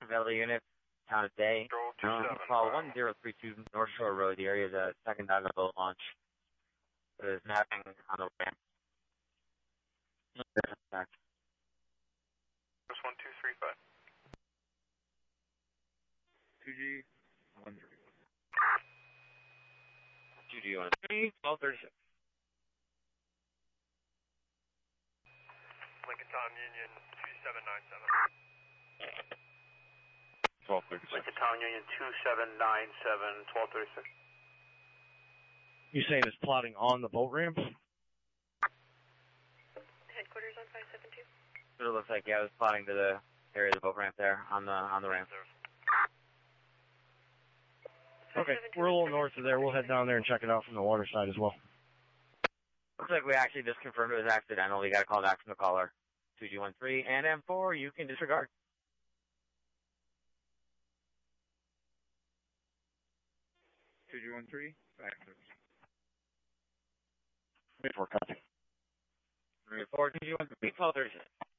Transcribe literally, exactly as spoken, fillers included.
available units, town of Day. Um, call one zero three two North Shore Road. The area is a second dive boat launch. There's mapping on the ramp. Back. one two three five. two G one three. two G one three, twelve thirty-six. Lincoln Tom Union two seven nine seven. twelve thirty-six. Lincoln Tom Union two seven nine seven, twelve thirty-six. You saying it's plotting on the boat ramp? Headquarters on five seven two. It looks like, yeah, I was plotting to the area of the boat ramp there, on the on the ramp. Okay, we're a little north of there. We'll head down there and check it out from the water side as well. Looks like we actually just confirmed it was accidental. We got a call back from the caller. two G one three and M four, you can disregard. two G one three, back to Wait for copy. three four, two G one three, twelve thirty-six.